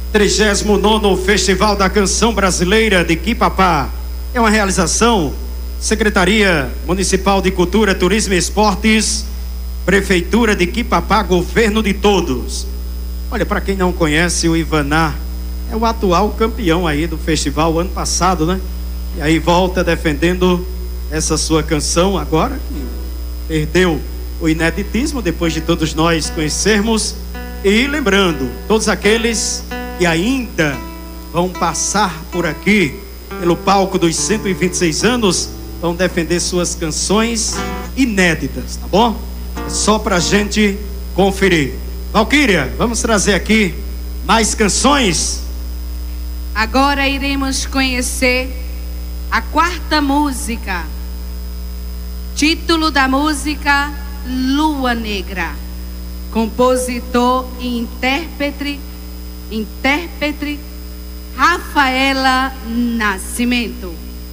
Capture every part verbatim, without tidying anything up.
trigésimo nono Festival da Canção Brasileira de Quipapá. É uma realização Secretaria Municipal de Cultura, Turismo e Esportes, Prefeitura de Quipapá, Governo de Todos. Olha, para quem não conhece, o Ivanar é o atual campeão aí do festival ano passado, né? E aí volta defendendo essa sua canção agora, que perdeu o ineditismo depois de todos nós conhecermos. E lembrando, todos aqueles que ainda vão passar por aqui, pelo palco dos cento e vinte e seis anos, vão defender suas canções inéditas, tá bom? É só pra gente conferir. Valquíria, vamos trazer aqui mais canções. Agora iremos conhecer a quarta música. Título da música: Lua Negra. Compositor e intérprete, intérprete Rafaela Nascimento.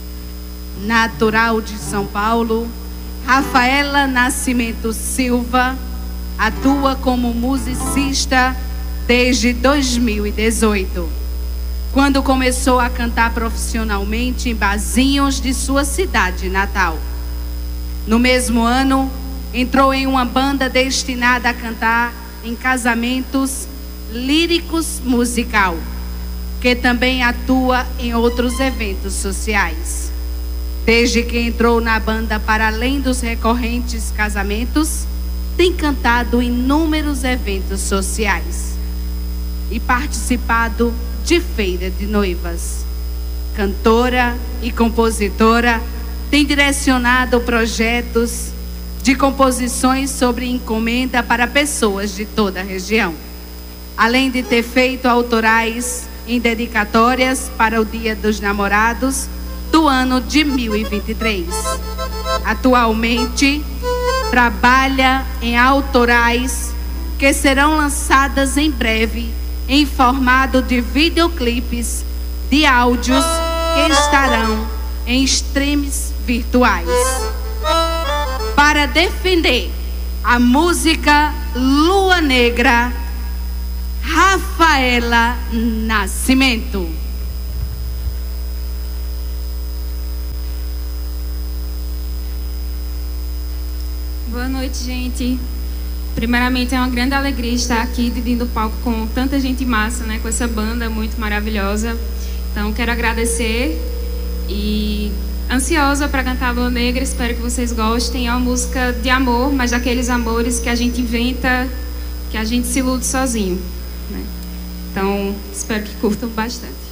Natural de São Paulo, Rafaela Nascimento Silva atua como musicista desde dois mil e dezoito, quando começou a cantar profissionalmente em barzinhos de sua cidade natal. No mesmo ano, entrou em uma banda destinada a cantar em casamentos líricos musical, que também atua em outros eventos sociais. Desde que entrou na banda, para além dos recorrentes casamentos, tem cantado em inúmeros eventos sociais e participado de feira de noivas. Cantora e compositora, tem direcionado projetos de composições sobre encomenda para pessoas de toda a região, além de ter feito autorais em dedicatórias para o Dia dos Namorados do ano de dois mil e vinte e três. Atualmente, trabalha em autorais que serão lançadas em breve em formato de videoclipes de áudios que estarão em streams virtuais. Para defender a música Lua Negra, Rafaela Nascimento. Boa noite, gente. Primeiramente, é uma grande alegria estar aqui dividindo o palco com tanta gente massa, né? Com essa banda muito maravilhosa. Então, quero agradecer e ansiosa para cantar Lua Negra. Espero que vocês gostem. É uma música de amor, mas daqueles amores que a gente inventa, que a gente se ilude sozinho, né? Então, espero que curtam bastante.